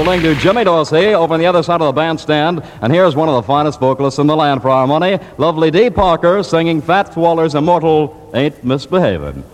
unfolding to Jimmy Dorsey over on the other side of the bandstand. And here's one of the finest vocalists in the land for our money, lovely Dee Parker, singing Fats Waller's immortal Ain't Misbehavin'.